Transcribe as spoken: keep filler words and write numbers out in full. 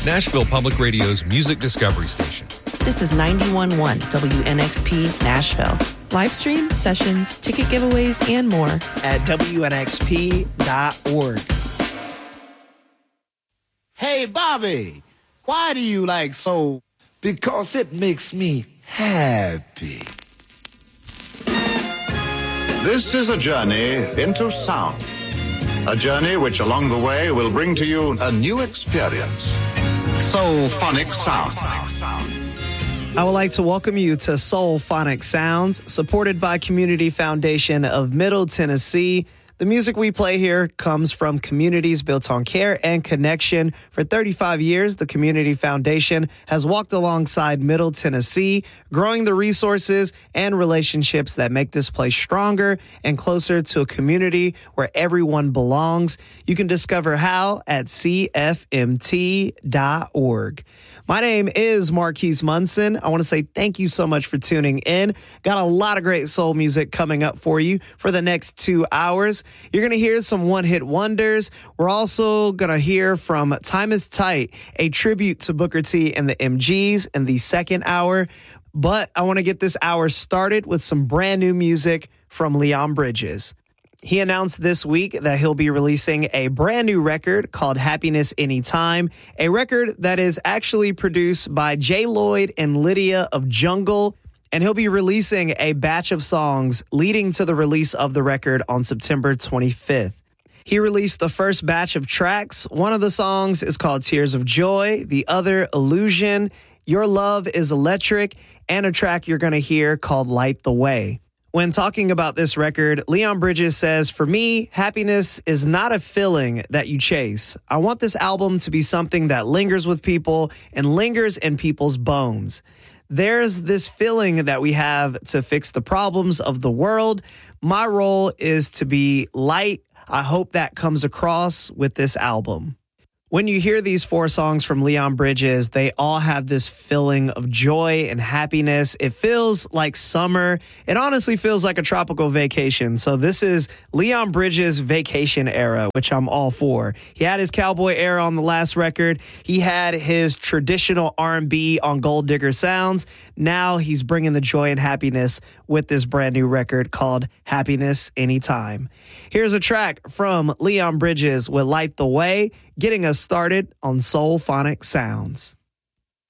Nashville Public Radio's music discovery station. This is ninety-one point one W N X P Nashville. Live stream, sessions, ticket giveaways, and more at W N X P dot org. Hey, Bobby, why do you like soul? Because it makes me happy. This is a journey into sound. A journey which along the way will bring to you a new experience. Soulphonic Sound. I would like to welcome you to Soulphonic Sounds, supported by Community Foundation of Middle Tennessee. The music we play here comes from communities built on care and connection. For thirty-five years, the Community Foundation has walked alongside Middle Tennessee, growing the resources and relationships that make this place stronger and closer to a community where everyone belongs. You can discover how at C F M T dot org. My name is Marquise Munson. I want to say thank you so much for tuning in. Got a lot of great soul music coming up for you for the next two hours. You're going to hear some one-hit wonders. We're also going to hear from Time is Tight, a tribute to Booker T and the M Gs in the second hour. But I want to get this hour started with some brand new music from Leon Bridges. He announced this week that he'll be releasing a brand new record called Happiness Anytime, a record that is actually produced by Jay Lloyd and Lydia of Jungle, and he'll be releasing a batch of songs leading to the release of the record on September twenty-fifth. He released the first batch of tracks. One of the songs is called Tears of Joy, the other Illusion, Your Love is Electric, and a track you're going to hear called Light the Way. When talking about this record, Leon Bridges says, "For me, happiness is not a feeling that you chase. I want this album to be something that lingers with people and lingers in people's bones. There's this feeling that we have to fix the problems of the world. My role is to be light. I hope that comes across with this album." When you hear these four songs from Leon Bridges, they all have this feeling of joy and happiness. It feels like summer. It honestly feels like a tropical vacation. So this is Leon Bridges' vacation era, which I'm all for. He had his cowboy era on the last record. He had his traditional R and B on Gold Digger Sounds. Now he's bringing the joy and happiness with this brand new record called Happiness Anytime. Here's a track from Leon Bridges with Light the Way, getting us started on Soulphonic Sounds.